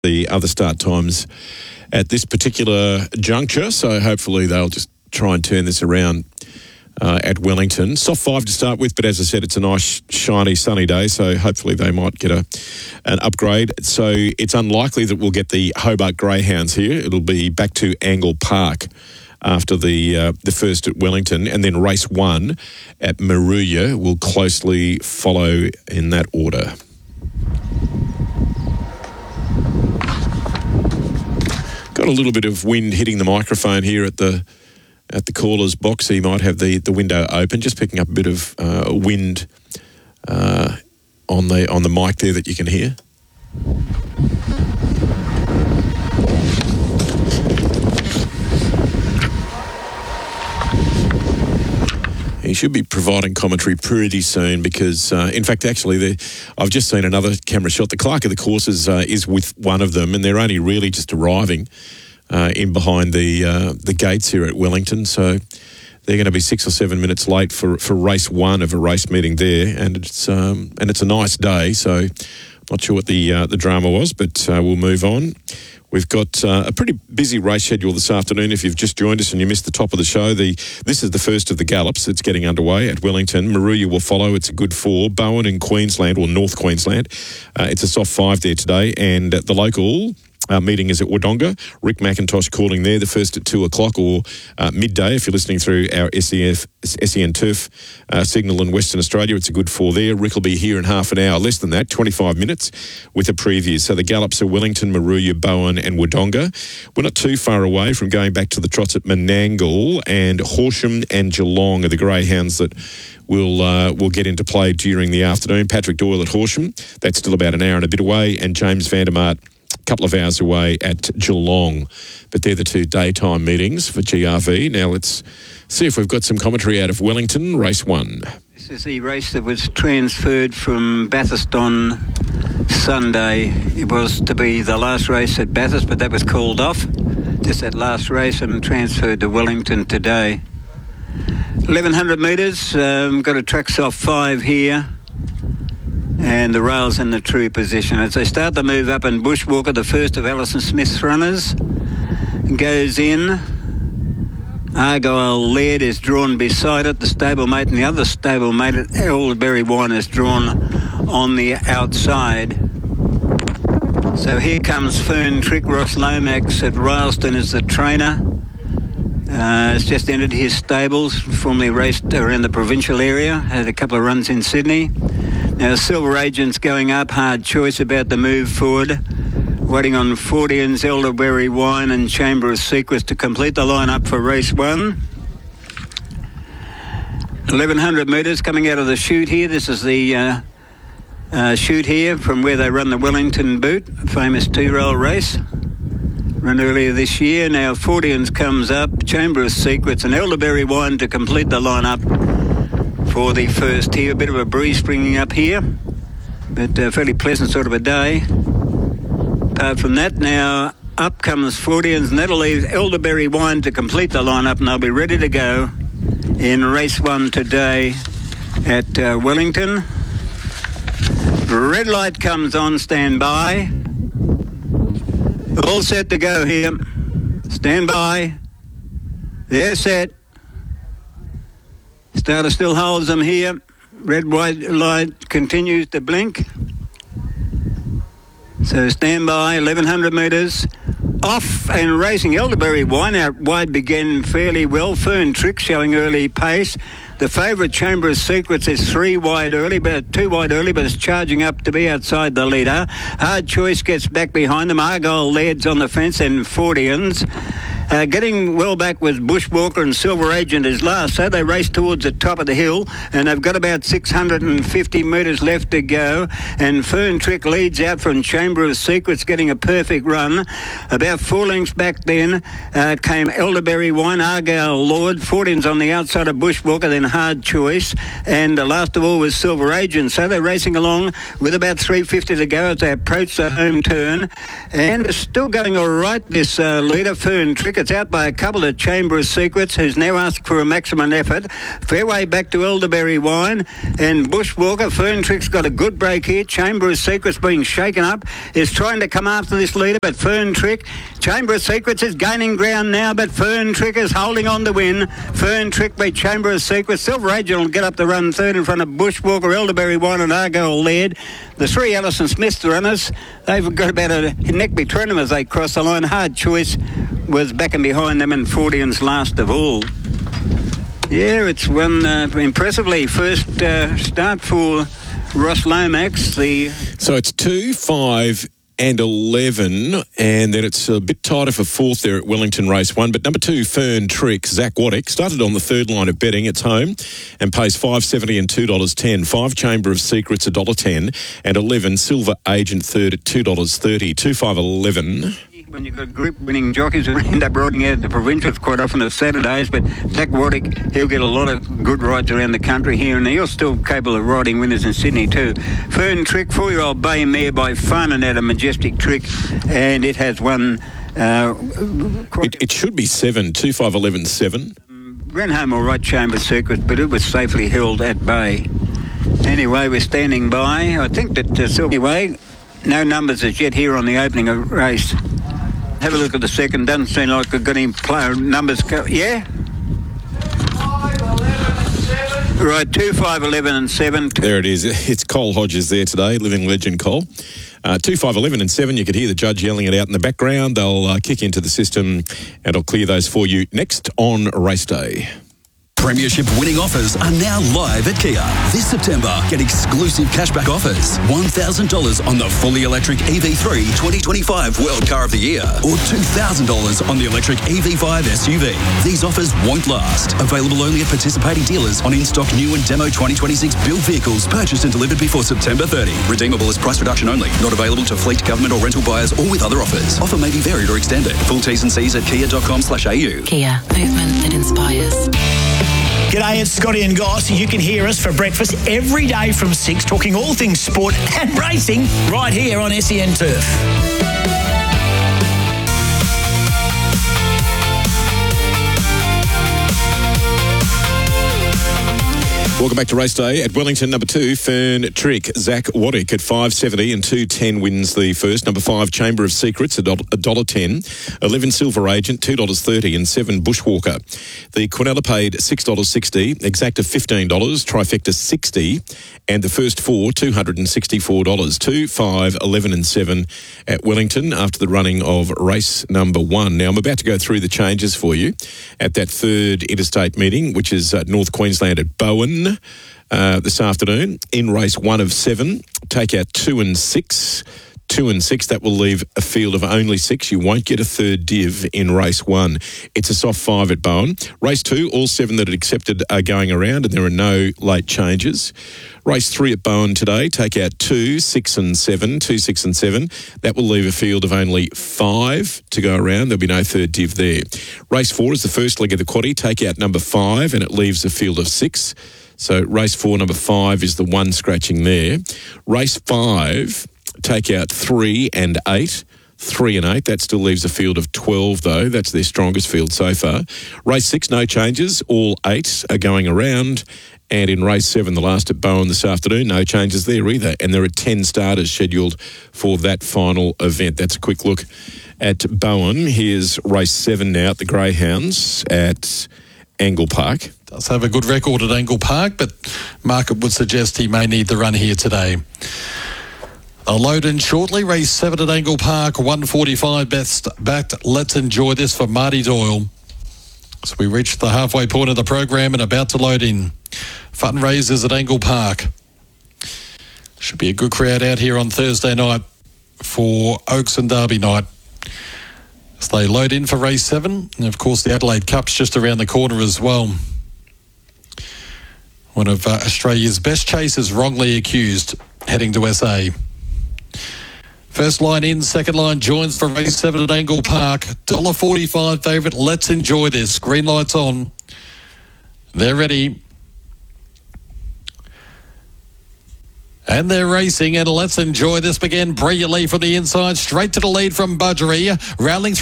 the other start times at this particular juncture, so hopefully they'll just try and turn this around at Wellington. Soft 5 to start with, but as I said, it's a nice, shiny, sunny day, so hopefully they might get an upgrade. So it's unlikely that we'll get the Hobart Greyhounds here. It'll be back to Angle Park after the first at Wellington, and then race 1 at Moruya will closely follow in that order. Got a little bit of wind hitting the microphone here at the caller's box, so you might have the window open, just picking up a bit of wind on the mic there that you can hear. He should be providing commentary pretty soon because, in fact, actually, I've just seen another camera shot. The clerk of the courses is with one of them, and they're only really just arriving in behind the gates here at Wellington. So they're going to be 6 or 7 minutes late for race 1 of a race meeting there, and it's a nice day. So not sure what the drama was, but we'll move on. We've got a pretty busy race schedule this afternoon. If you've just joined us and you missed the top of the show, this is the first of the gallops that's getting underway at Wellington. Moruya will follow. It's a good 4. Bowen in Queensland, or North Queensland. It's a soft 5 there today. And the local meeting is at Wodonga. Rick McIntosh calling there, the first at 2 o'clock or midday if you're listening through our SEN Turf signal in Western Australia. It's a good 4 there. Rick will be here in half an hour, less than that, 25 minutes with a preview. So the gallops are Wellington, Moruya, Bowen and Wodonga. We're not too far away from going back to the trots at Menangle, and Horsham and Geelong are the greyhounds that will get into play during the afternoon. Patrick Doyle at Horsham, that's still about an hour and a bit away, and James Vandermaat a couple of hours away at Geelong. But they're the 2 daytime meetings for GRV. Now let's see if we've got some commentary out of Wellington, race 1. This is the race that was transferred from Bathurst on Sunday. It was to be the last race at Bathurst, but that was called off. Just that last race, and transferred to Wellington today. 1,100 metres, got a track soft 5 here. And the rails in the true position. As they start to move up, and Bushwalker, the first of Alison Smith's runners, goes in. Argyle Laird is drawn beside it. The stablemate and the other stablemate, Elderberry Wine, is drawn on the outside. So here comes Fern Trick. Ross Lomax at Railston is the trainer. Has just entered his stables, formerly raced around the provincial area, had a couple of runs in Sydney. Now, Silver Agent's going up, Hard Choice about to move forward. Waiting on Fordians, Elderberry Wine and Chamber of Secrets to complete the line-up for race 1. 1,100 metres coming out of the chute here. This is the chute here from where they run the Wellington Boot, a famous 2-rail race. Run earlier this year. Now, Fordians comes up, Chamber of Secrets and Elderberry Wine to complete the line-up for the first here. A bit of a breeze springing up here, but a fairly pleasant sort of a day. Apart from that, now up comes Fordians, and that'll leave Elderberry Wine to complete the lineup, and they'll be ready to go in race 1 today at Wellington. Red light comes on, stand by. All set to go here. Stand by. They're set. Starter still holds them here. Red white light continues to blink. So stand by, 1,100 metres. Off and racing. Elderberry Wine out wide began fairly well. Fern Trick showing early pace. The favourite Chamber of Secrets is 2 wide early, but it's charging up to be outside the leader. Hard Choice gets back behind them. Argyle Laird's on the fence, and Fordians. Getting well back with Bushwalker, and Silver Agent is last. So they race towards the top of the hill, and they've got about 650 metres left to go. And Fern Trick leads out from Chamber of Secrets, getting a perfect run. About 4 lengths back then came Elderberry Wine, Argyle Lord, Fordians on the outside of Bushwalker, then Hard Choice, and last of all was Silver Agent. So they're racing along with about 350 to go as they approach the home turn. And it's still going all right, this leader, Fern Trick. It's out by a couple of Chamber of Secrets, who's now asked for a maximum effort. Fairway back to Elderberry Wine, and Bushwalker. Fern Trick's got a good break here. Chamber of Secrets being shaken up, is trying to come after this leader, but Fern Trick, Chamber of Secrets is gaining ground now, but Fern Trick is holding on to win. Fern Trick beat Chamber of Secrets. Silver Agent will get up the run third in front of Bushwalker, Elderberry Wine and Argo led. The three Alison Smith runners, they've got about a neck between them as they cross the line. Hard Choice was back and behind them, and Fordian's last of all. Yeah, it's won impressively. First start for Ross Lomax. So it's 2, 5 and 11, and then it's a bit tighter for fourth there at Wellington Race 1. But number 2, Fern Trick, Zach Waddick, started on the third line of betting. It's home and pays $5.70 and $2.10. 5 Chamber of Secrets, $1.10, and 11 Silver Agent third at $2.30. 2, 5, 11. When you've got group winning jockeys who end up riding out the provincials quite often at Saturdays, but Zach Waddick, he'll get a lot of good rides around the country here, and he's still capable of riding winners in Sydney too. Fern Trick, 4-year-old bay mare by Fun and had a majestic trick, and it has won. It should be 7, 2, 5, 11, 7. Ran home all right, Chamber Circuit, but it was safely held at bay. Anyway, we're standing by. I think that anyway, no numbers as yet here on the opening of race. Have a look at the second. Doesn't seem like we've got any player numbers. Yeah? 5, 11 and 7. Right, 2, 5, 11 and 7. There it is. It's Cole Hodges there today, living legend Cole. 2, 5, 11 and 7. You could hear the judge yelling it out in the background. They'll kick into the system and I'll clear those for you next on race day. Premiership winning offers are now live at Kia. This September, get exclusive cashback offers. $1,000 on the fully electric EV3 2025 World Car of the Year, or $2,000 on the electric EV5 SUV. These offers won't last. Available only at participating dealers on in-stock new and demo 2026 built vehicles purchased and delivered before September 30. Redeemable as price reduction only. Not available to fleet, government or rental buyers or with other offers. Offer may be varied or extended. Full T's and C's at kia.com/au. Kia, movement that inspires. G'day, it's Scotty and Goss. You can hear us for breakfast every day from 6, talking all things sport and racing right here on SEN Turf. Welcome back to race day at Wellington. Number 2, Fern Trick, Zach Waddick at $5.70 and $2.10 wins the first. Number 5, Chamber of Secrets, $1.10. 11 Silver Agent, $2.30 and 7 Bushwalker. The Quinella paid $6.60, Exacta $15, Trifecta $60, and the first 4, $264. 2, 5, 11 and 7 at Wellington after the running of race number 1. Now I'm about to go through the changes for you at that third interstate meeting, which is North Queensland at Bowen. This afternoon in race 1 of 7. Take out 2 and 6. 2 and 6, that will leave a field of only 6. You won't get a third div in race 1. It's a soft 5 at Bowen. Race 2, all 7 that are accepted are going around and there are no late changes. Race 3 at Bowen today, take out 2, 6 and 7. 2, 6 and 7. That will leave a field of only 5 to go around. There'll be no third div there. Race 4 is the first leg of the quaddie. Take out number 5 and it leaves a field of 6. So race 4, number 5 is the one scratching there. Race 5, take out 3 and 8. 3 and 8, that still leaves a field of 12 though. That's their strongest field so far. Race 6, no changes. All 8 are going around. And in race 7, the last at Bowen this afternoon, no changes there either. And there are 10 starters scheduled for that final event. That's a quick look at Bowen. Here's race 7 now at the Greyhounds at Angle Park. Does have a good record at Angle Park, but market would suggest he may need the run here today. I'll load in shortly. Race 7 at Angle Park, 145 best backed. Let's enjoy this for Marty Doyle. So we reached the halfway point of the program and about to load in. Fundraisers at Angle Park. Should be a good crowd out here on Thursday night for Oaks and Derby night. As they load in for race 7. And of course the Adelaide Cup's just around the corner as well. One of Australia's best chasers wrongly accused, heading to SA. First line in, second line joins for race 7 at Angle Park. $1.45 favourite. Let's enjoy this. Green lights on. They're ready. And they're racing, and let's enjoy this begin brilliantly from the inside, straight to the lead from Budgery, rattling through